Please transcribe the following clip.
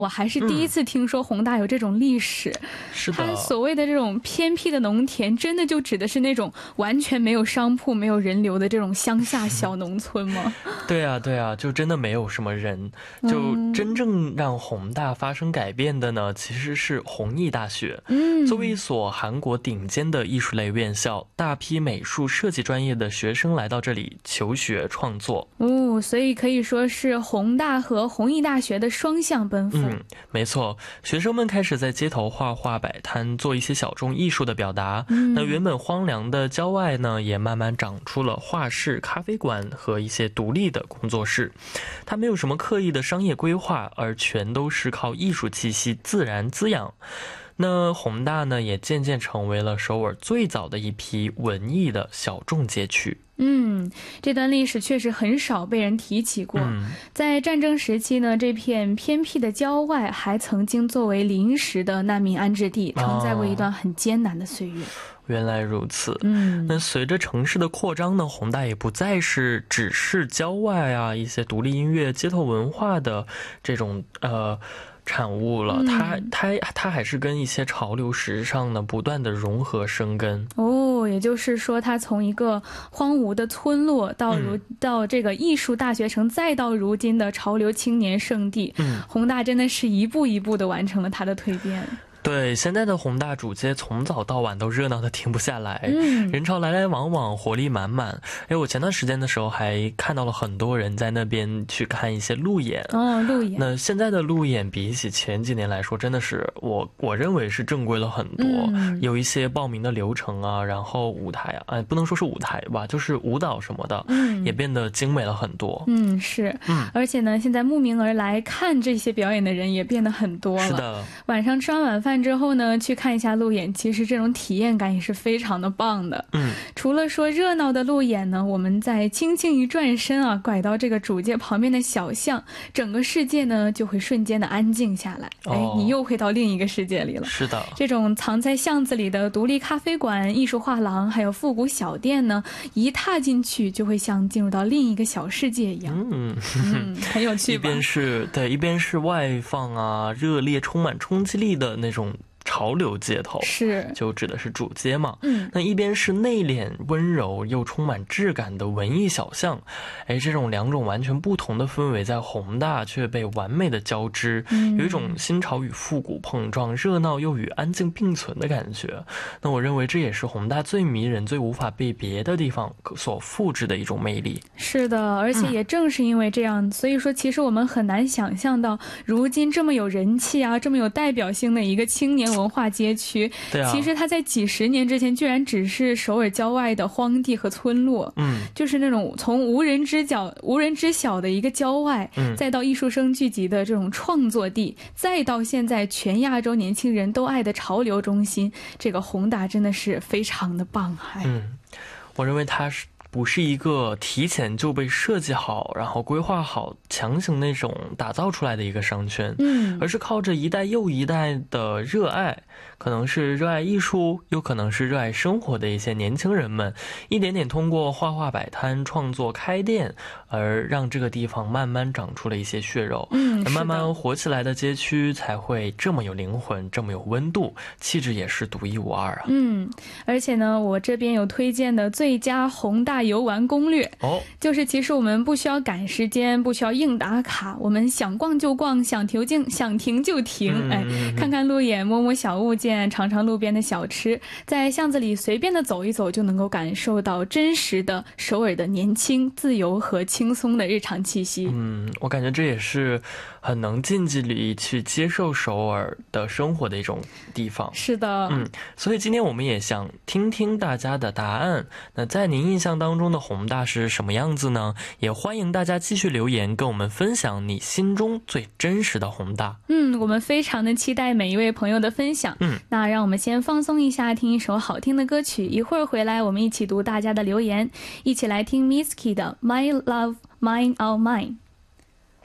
我还是第一次听说宏大有这种历史。 是的， 它所谓的这种偏僻的农田，真的就指的是那种完全没有商铺、没有人流的这种乡下小农村吗？ 对啊，对啊，就真的没有什么人。就真正让宏大发生改变的呢，其实是弘毅大学。作为一所韩国顶尖的艺术类院校，大批美术设计专业的学生来到这里求学创作。 所以可以说是宏大和弘毅大学的双向奔赴。 没错，学生们开始在街头画画摆摊，做一些小众艺术的表达。那原本荒凉的郊外呢，也慢慢长出了画室、咖啡馆和一些独立的工作室。它没有什么刻意的商业规划，而全都是靠艺术气息自然滋养。那宏大呢，也渐渐成为了首尔最早的一批文艺的小众街区。 这段历史确实很少被人提起过。在战争时期呢，这片偏僻的郊外还曾经作为临时的难民安置地，承载过一段很艰难的岁月。 原来如此。那随着城市的扩张呢，宏大也不再是只是郊外啊一些独立音乐、街头文化的这种产物了。它还是跟一些潮流时尚呢不断的融合生根。 也就是说它从一个荒芜的村落到这个艺术大学城，再到如今的潮流青年圣地。宏大真的是一步一步的完成了它的蜕变。 对，现在的宏大主街从早到晚都热闹的停不下来，人潮来来往往，活力满满。我前段时间的时候还看到了很多人在那边去看一些路演。 路演。 那现在的路演比起前几年来说，真的是我认为是正规了很多。有一些报名的流程啊，然后舞台啊，不能说是舞台吧，就是舞蹈什么的，也变得精美了很多。 是。而且呢，现在慕名而来看这些表演的人也变得很多了。 是的。 晚上吃完晚饭之后呢，去看一下路演，其实这种体验感也是非常的棒的。除了说热闹的路演呢，我们再轻轻一转身啊，拐到这个主街旁边的小巷，整个世界呢就会瞬间的安静下来。你又会到另一个世界里了。 是的。 这种藏在巷子里的独立咖啡馆、艺术画廊还有复古小店呢，一踏进去就会像进入到另一个小世界一样。很有趣吧。 一边是外放啊、热烈、充满冲击力的那种潮流街头，就指的是主街嘛。那一边是内敛温柔又充满质感的文艺小巷。这种两种完全不同的氛围在宏大却被完美的交织，有一种新潮与复古碰撞，热闹又与安静并存的感觉。那我认为这也是宏大最迷人、最无法被别的地方所复制的一种魅力。 是的，而且也正是因为这样，所以说其实我们很难想象到如今这么有人气啊、这么有代表性的一个青年文化街区。其实它在几十年之前居然只是首尔郊外的荒地和村落。就是那种从无人知晓的一个郊外，再到艺术生聚集的这种创作地，再到现在全亚洲年轻人都爱的潮流中心，这个宏大真的是非常的棒。 我认为它不是一个提前就被设计好然后规划好强行那种打造出来的一个商圈，而是靠着一代又一代的热爱，可能是热爱艺术，又可能是热爱生活的一些年轻人们，一点点通过画画摆摊、创作开店，而让这个地方慢慢长出了一些血肉。慢慢活起来的街区才会这么有灵魂，这么有温度，气质也是独一无二啊。 而且呢，我这边有推荐的最佳宏大游玩攻略。就是其实我们不需要赶时间，不需要硬打卡，我们想逛就逛，想停就停。看看路演，摸摸小物件，尝尝路边的小吃，在巷子里随便的走一走，就能够感受到真实的首尔的年轻、自由和轻松的日常气息。 我感觉这也是很能近距离去接受首尔的生活的一种地方。 是的。 所以今天我们也想听听大家的答案。那在您印象当中的宏大是什么样子呢？也欢迎大家继续留言跟我们分享你心中最真实的宏大。 我们非常的期待每一位朋友的分享。那让我们先放松一下，听一首好听的歌曲，一会儿回来我们一起读大家的留言，一起来听 Misky 的 My Love Mine All Mine。